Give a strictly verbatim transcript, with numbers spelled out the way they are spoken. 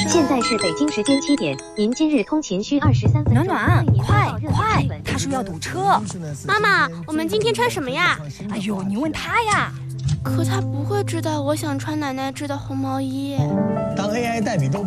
现在是北京时间七点，您今日通勤需二十三分钟。 暖暖，快快，他说要堵车。 妈妈，我们今天穿什么呀？ 哎呦，你问他呀。 可他不会知道我想穿奶奶织的红毛衣。 当 A I 代笔都。